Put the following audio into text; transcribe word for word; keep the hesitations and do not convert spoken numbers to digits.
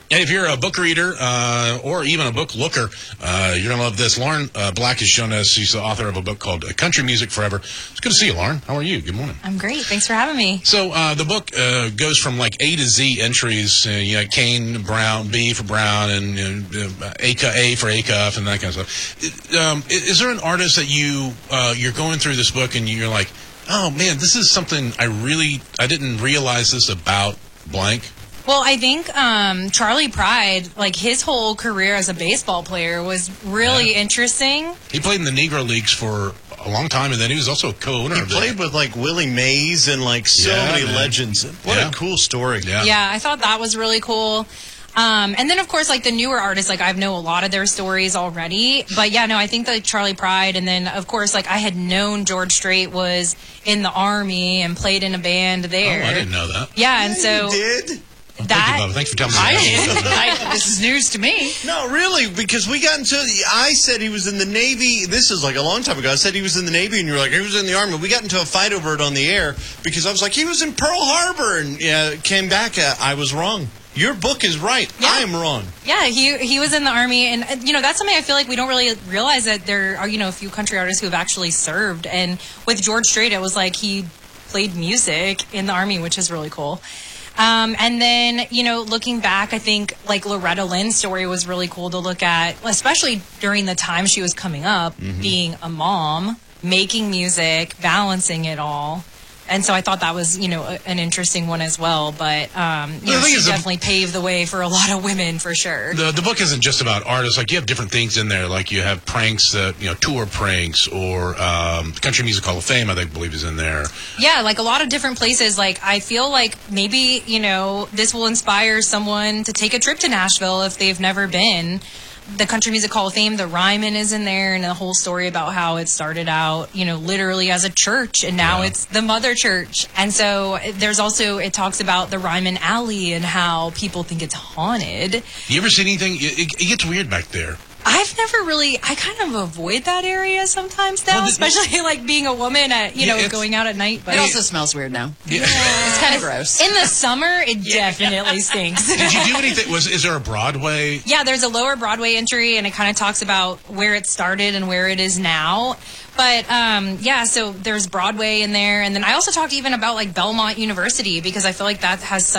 Hey, if you're a book reader uh, or even a book looker, uh, you're going to love this. Lauren uh, Black has shown us. She's the author of a book called Country Music Forever. It's good to see you, Lauren. How are you? Good morning. I'm great. Thanks for having me. So uh, the book uh, goes from like A to Z entries. Uh, you know, Kane, Brown, B for Brown, and you know, A, A for Acuff, and that kind of stuff. Um, is there an artist that you uh, you're going through this book and you're like, oh man, this is something I really I didn't realize this about blank? Well, I think um, Charley Pride, like his whole career as a baseball player was really Yeah. interesting. He played in the Negro Leagues for a long time, and then he was also a co-owner He of played the, with like Willie Mays and like so Yeah, many man. legends. What Yeah. a cool story. Yeah. Yeah, I thought that was really cool. Um, and then, of course, like the newer artists, like I know a lot of their stories already. But yeah, no, I think like Charley Pride, and then of course, like I had known George Strait was in the Army and played in a band there. Oh, I didn't know that. Yeah, and Yeah, so you did. Well, that thank you, Bubba. Thanks for telling me I that. did. I, this is news to me. No, really, because we got into. I said he was in the Navy. This is like a long time ago. I said he was in the Navy, and you were like, he was in the Army. We got into a fight over it on the air because I was like, he was in Pearl Harbor, and yeah, came back. Uh, I was wrong. Your book is right. Yeah. I am wrong. Yeah, he he was in the Army, and uh, you know that's something I feel like we don't really realize, that there are you know a few country artists who have actually served. And with George Strait, it was like he played music in the Army, which is really cool. Um, and then you know looking back, I think like Loretta Lynn's story was really cool to look at, especially during the time she was coming up, Mm-hmm. being a mom, making music, balancing it all. And so I thought that was, you know, a, an interesting one as well. But, um, you The know, thing she is, the- definitely paved the way for a lot of women, for sure. The, the book isn't just about artists. Like, you have different things in there. Like, you have pranks, that, you know, tour pranks, or um, Country Music Hall of Fame, I think, believe is in there. Yeah, like a lot of different places. Like, I feel like maybe, you know, this will inspire someone to take a trip to Nashville if they've never been. The Country Music Hall of Fame, the Ryman is in there, and the whole story about how it started out, you know, literally as a church, and now Yeah. it's the mother church. And so there's also, it talks about the Ryman Alley and how people think it's haunted. You ever seen anything? It, it, it gets weird back there. I've never really, I kind of avoid that area sometimes now, Well, the- especially like being a woman at, you Yeah, know, it's- going out at night. But It also smells weird now. Yeah. It's kind of gross. in the summer, it definitely stinks. Did you do anything? Was Is there a Broadway? Yeah, there's a lower Broadway entry, and it kind of talks about where it started and where it is now. But um, yeah, so there's Broadway in there, and then I also talked even about like Belmont University, because I feel like that has such